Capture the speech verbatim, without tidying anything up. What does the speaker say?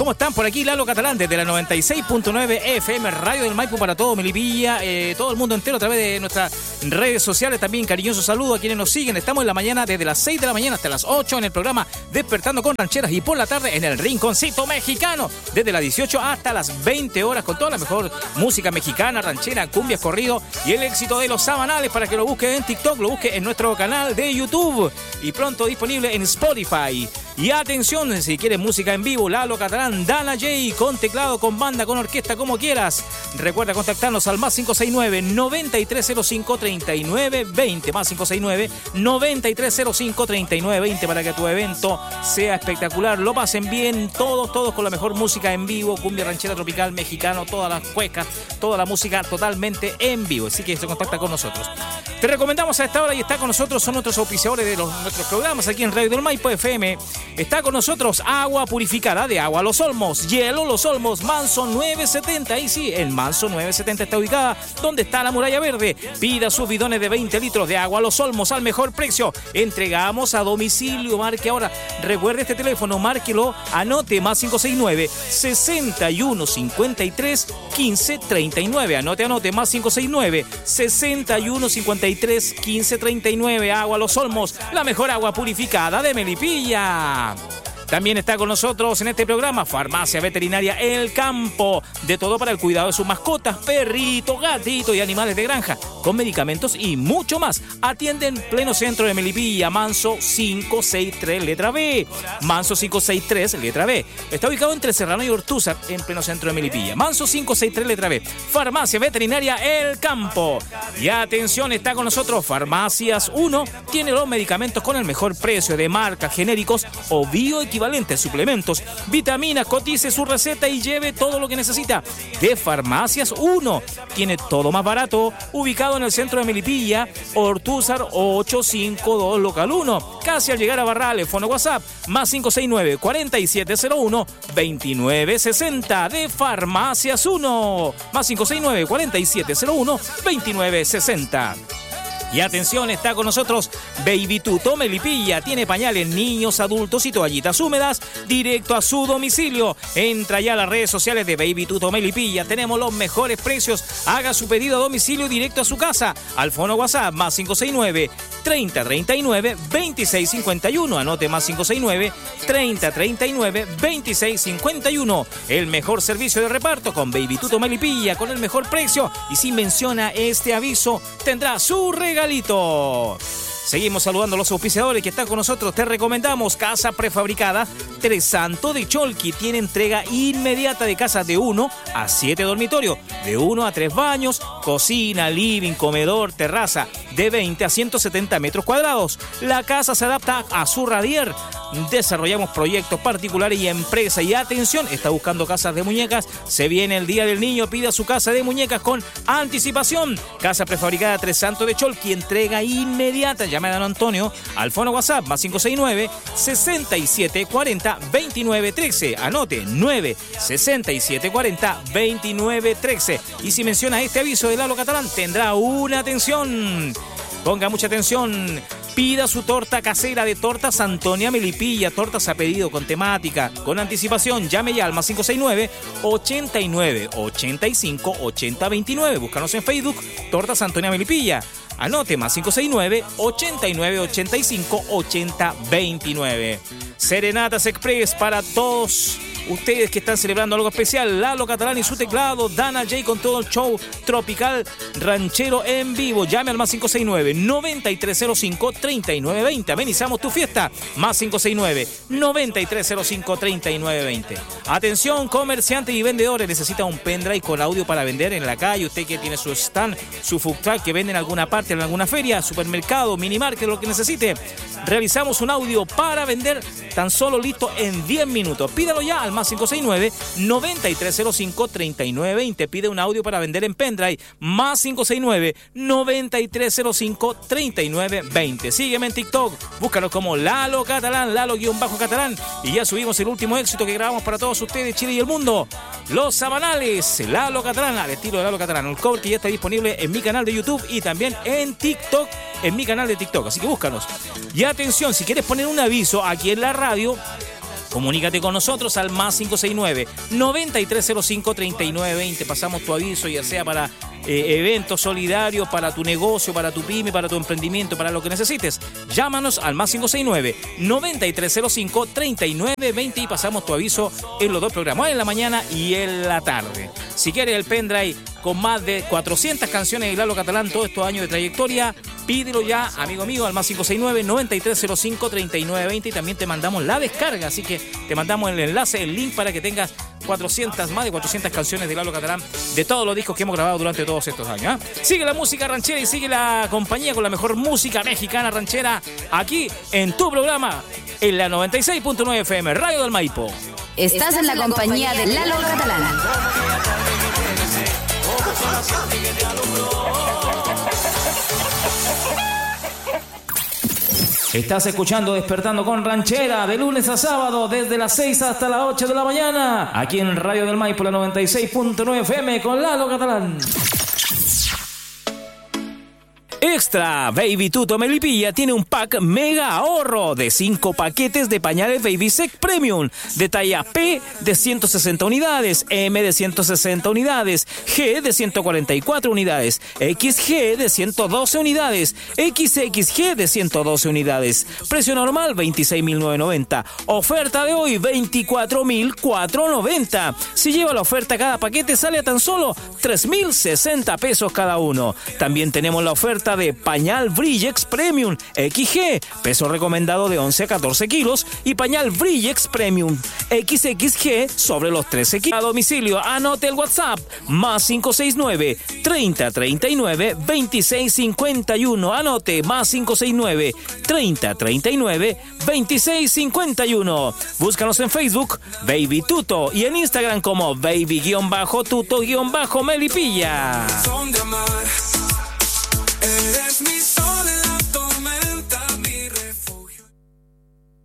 ¿Cómo están? Por aquí Lalo Catalán desde la noventa y seis punto nueve F M, Radio del Maipo para todo Melipilla, eh, todo el mundo entero a través de nuestras redes sociales. También cariñoso saludo a quienes nos siguen. Estamos en la mañana desde las seis de la mañana hasta las ocho en el programa Despertando con Rancheras, y por la tarde en el Rinconcito Mexicano desde las dieciocho hasta las veinte horas con toda la mejor música mexicana, ranchera, cumbias, corrido y el éxito de los sabanales, para que lo busque en TikTok, lo busque en nuestro canal de YouTube y pronto disponible en Spotify. Y atención, si quieres música en vivo, Lalo Catalán, Dana J, con teclado, con banda, con orquesta, como quieras. Recuerda contactarnos al más cinco seis nueve, nueve tres cero cinco, tres nueve dos cero, más cinco seis nueve, nueve tres cero cinco, tres nueve dos cero, para que tu evento sea espectacular, lo pasen bien, todos, todos con la mejor música en vivo, cumbia, ranchera, tropical, mexicano, todas las cuecas, toda la música totalmente en vivo. Así que se contacta con nosotros. Te recomendamos a esta hora, y está con nosotros, son nuestros auspiciadores de los, nuestros programas aquí en Radio del Maipo F M. Está con nosotros Agua Purificada de Agua Los Olmos, Hielo Los Olmos, Manso nueve setenta. Y sí, el Manso nueve setenta está ubicada donde está la Muralla Verde. Pida sus bidones de veinte litros de Agua Los Olmos al mejor precio. Entregamos a domicilio. Marque ahora, recuerde este teléfono, márquelo, anote, más cinco seis nueve, sesenta y uno cincuenta y tres, quince treinta y nueve. Anote, anote, más cinco seis nueve, sesenta y uno cincuenta y tres, quince treinta y nueve. Agua Los Olmos, la mejor agua purificada de Melipilla. También está con nosotros en este programa Farmacia Veterinaria El Campo, de todo para el cuidado de sus mascotas, perritos, gatitos y animales de granja, con medicamentos y mucho más. Atienden pleno centro de Melipilla, Manso cinco seis tres, letra B. Manso cinco seis tres, letra B. Está ubicado entre Serrano y Ortúzar, en pleno centro de Melipilla. Manso cinco seis tres, letra B. Farmacia Veterinaria El Campo. Y atención, está con nosotros Farmacias uno. Tiene los medicamentos con el mejor precio, de marca, genéricos o bioequivalentes, suplementos, vitaminas. Cotice su receta y lleve todo lo que necesita de Farmacias uno. Tiene todo más barato, ubicado en el centro de Melipilla, Ortúzar ochocientos cincuenta y dos, local uno, casi al llegar a Barrales. Fono WhatsApp, más cinco seis nueve, cuatro siete cero uno, dos nueve seis cero, de Farmacias uno, más cinco seis nueve, cuatro siete cero uno, dos nueve seis cero. Y atención, está con nosotros Baby Tuto Melipilla. Tiene pañales niños, adultos y toallitas húmedas directo a su domicilio. Entra ya a las redes sociales de Baby Tuto Melipilla. Tenemos los mejores precios. Haga su pedido a domicilio directo a su casa. Al fono WhatsApp, más cinco seis nueve, treinta treinta y nueve, veintiséis cincuenta y uno. Anote, más cinco seis nueve, treinta treinta y nueve, veintiséis cincuenta y uno. El mejor servicio de reparto con Baby Tuto Melipilla, con el mejor precio. Y si menciona este aviso, tendrá su regalo. Regalito. Seguimos saludando a los auspiciadores que están con nosotros. Te recomendamos Casa Prefabricada Tres Santos de Cholqui. Tiene entrega inmediata de casas de uno a siete dormitorios, de uno a tres baños, cocina, living, comedor, terraza, de veinte a ciento setenta metros cuadrados. La casa se adapta a su radier. Desarrollamos proyectos particulares y empresas. Y atención, está buscando casas de muñecas. Se viene el Día del Niño. Pida su casa de muñecas con anticipación. Casa Prefabricada Tres Santos de Cholqui. Entrega inmediata. Llame a don Antonio al fono WhatsApp, más cinco seis nueve, sesenta y siete cuarenta, veintinueve trece. Anote, nueve sesenta y siete cuarenta, veintinueve trece. Y si menciona este aviso de Lalo Catalán, tendrá una atención. Ponga mucha atención. Pida su torta casera de Tortas Antonia Melipilla. Tortas a pedido con temática, con anticipación. Llame ya al más cinco seis nueve, ochenta y nueve, ochenta y cinco, ochenta veintinueve. Búscanos en Facebook, Tortas Antonia Melipilla. Anote, más cinco seis nueve, ochenta y nueve, ochenta y cinco, ochenta veintinueve. Serenatas Express para todos ustedes que están celebrando algo especial. Lalo Catalán y su teclado, Dana J con todo el show tropical ranchero en vivo. Llame al más cinco seis nueve, noventa y tres cero cinco, treinta y nueve veinte. Amenizamos tu fiesta. Más cinco seis nueve, noventa y tres cero cinco, treinta y nueve veinte. Atención, comerciantes y vendedores. Necesita un pendrive con audio para vender en la calle. Usted que tiene su stand, su food truck que vende en alguna parte, en alguna feria, supermercado, minimarket, lo que necesite. Realizamos un audio para vender tan solo listo en diez minutos. Pídalo ya al más cinco seis nueve, noventa y tres cero cinco, treinta y nueve veinte. Pide un audio para vender en pendrive. Más cinco seis nueve, noventa y tres cero cinco, treinta y nueve veinte. Sígueme en TikTok. Búscanos como Lalo Catalán, Lalo-Catalán. Y ya subimos el último éxito que grabamos para todos ustedes, Chile y el mundo. Los Sabanales, Lalo Catalán, al estilo de Lalo Catalán. El cover que ya está disponible en mi canal de YouTube y también en TikTok, en mi canal de TikTok. Así que búscanos. Y atención, si quieres poner un aviso aquí en la radio, Comunícate con nosotros al más cinco seis nueve, nueve tres cero cinco, tres nueve dos cero. Pasamos tu aviso, ya sea para eh, eventos solidarios, para tu negocio, para tu pyme, para tu emprendimiento, para lo que necesites. Llámanos al más cinco seis nueve, nueve tres cero cinco, tres nueve dos cero y pasamos tu aviso en los dos programas, en la mañana y en la tarde. Si quieres el pendrive con más de cuatrocientas canciones de Lalo Catalán todos estos años de trayectoria, pídelo ya, amigo mío, al más cinco seis nueve, nueve tres cero cinco, tres nueve dos cero y también te mandamos la descarga, así que te mandamos el enlace, el link para que tengas cuatrocientas, más de cuatrocientas canciones de Lalo Catalán de todos los discos que hemos grabado durante todos estos años, ¿eh? Sigue la música ranchera y sigue la compañía con la mejor música mexicana ranchera aquí en tu programa, en la noventa y seis punto nueve F M, Radio del Maipo. Estás en la compañía de Lalo Catalán. Estás escuchando Despertando con Ranchera de lunes a sábado desde las seis hasta las ocho de la mañana aquí en Radio del Maipo, la noventa y seis punto nueve F M con Lalo Catalán. Extra, Baby Tuto Melipilla tiene un pack mega ahorro de cinco paquetes de pañales Baby Sec Premium de talla P de ciento sesenta unidades, M de ciento sesenta unidades, G de ciento cuarenta y cuatro unidades, X G de ciento doce unidades, X X G de ciento doce unidades. Precio normal veintiséis mil novecientos noventa. Oferta de hoy veinticuatro mil cuatrocientos noventa. Si lleva la oferta, cada paquete sale a tan solo tres mil sesenta pesos cada uno. También tenemos la oferta de pañal Brillex Premium X G, peso recomendado de once a catorce kilos, y pañal Brillex Premium X X G sobre los trece kilos. A domicilio, anote el WhatsApp más cinco seis nueve, treinta, treinta y nueve, veintiséis cincuenta y uno. Anote más cinco seis nueve, treinta, treinta y nueve, veintiséis cincuenta y uno. Búscanos en Facebook Baby Tuto y en Instagram como Baby-Tuto-Melipilla. Eh.